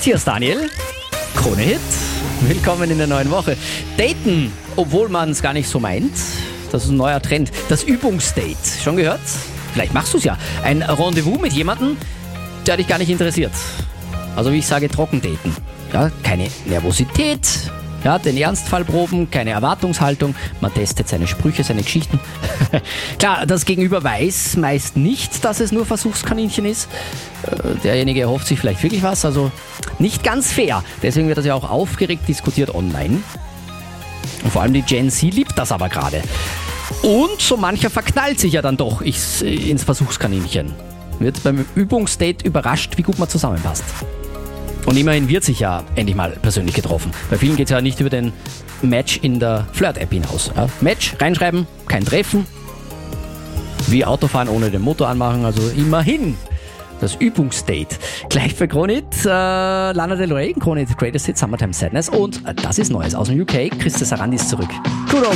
hier ist Daniel. Krone Hit. Willkommen in der neuen Woche. Daten, obwohl man es gar nicht so meint. Das ist ein neuer Trend. Das Übungsdate. Schon gehört? Vielleicht machst du es ja. Ein Rendezvous mit jemandem, der dich gar nicht interessiert. Also wie ich sage, trocken daten. Ja, keine Nervosität. Ja, den Ernstfall proben, keine Erwartungshaltung. Man testet seine Sprüche, seine Geschichten. Klar, das Gegenüber weiß meist nicht, dass es nur Versuchskaninchen ist. Derjenige erhofft sich vielleicht wirklich was. Also nicht ganz fair. Deswegen wird das ja auch aufgeregt diskutiert online. Und vor allem die Gen Z liebt das aber gerade. Und so mancher verknallt sich ja dann doch ins Versuchskaninchen. Wird beim Übungsdate überrascht, wie gut man zusammenpasst. Und immerhin wird sich ja endlich mal persönlich getroffen. Bei vielen geht es ja nicht über den Match in der Flirt-App hinaus. Ja? Match, reinschreiben, kein Treffen. Wie Autofahren ohne den Motor anmachen, also immerhin das Übungsdate. Gleich bei Krone Hit, Lana Del Rey, Krone Hit Greatest Hit, Summertime Sadness. Und das ist Neues aus dem UK, Christa Sarandi ist zurück. Good old